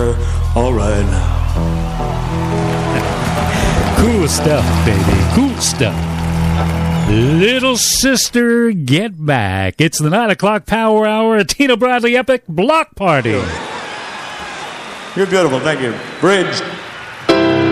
All right now. Cool stuff, baby. Cool stuff. Little Sister, Get Back. It's the 9 o'clock Power Hour, a Tina Bradley Epic Block Party. You're beautiful. Thank you. Bridge.